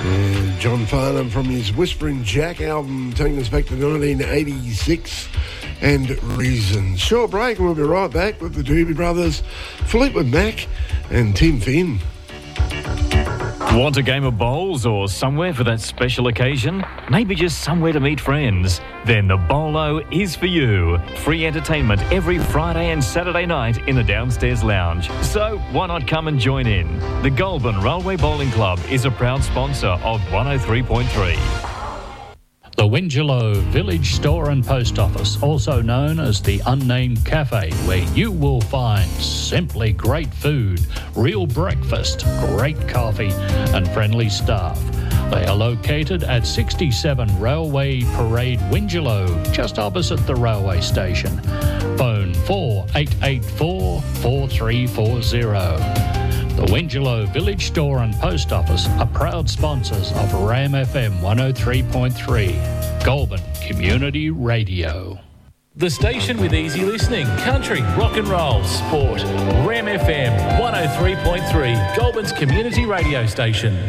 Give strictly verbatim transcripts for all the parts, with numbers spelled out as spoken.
And John Farnham from his Whispering Jack album, taking us back to nineteen eighty-six, and Reasons. Short break, and we'll be right back with the Doobie Brothers, Fleetwood Mac and Tim Finn. Want a game of bowls or somewhere for that special occasion? Maybe just somewhere to meet friends? Then the Bowlo is for you. Free entertainment every Friday and Saturday night in the downstairs lounge. So why not come and join in? The Goulburn Railway Bowling Club is a proud sponsor of one oh three point three. The Wingelow Village Store and Post Office, also known as the Unnamed Cafe, where you will find simply great food, real breakfast, great coffee and friendly staff. They are located at sixty-seven Railway Parade, Wingelow, just opposite the railway station. Phone four eight eight four, four three four zero. The Wingelow Village Store and Post Office are proud sponsors of Ram F M one oh three point three, Goulburn Community Radio. The station with easy listening, country, rock and roll, sport. Ram F M one oh three point three, Goulburn's community radio station.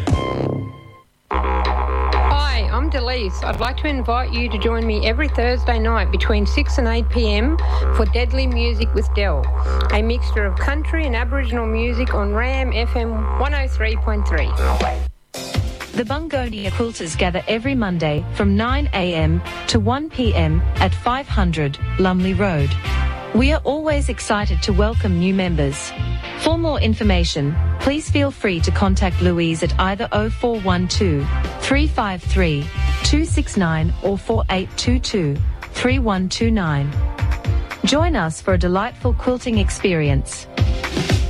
Hi, I'm Delise. I'd like to invite you to join me every Thursday night between six and eight p.m. for Deadly Music with Del, a mixture of country and Aboriginal music on Ram F M one oh three point three. The Bungonia Quilters gather every Monday from nine a.m. to one p.m. at five hundred Lumley Road. We are always excited to welcome new members. For more information, please feel free to contact Louise at either oh four one two, three five three, two six nine or four eight two two, three one two nine. Join us for a delightful quilting experience.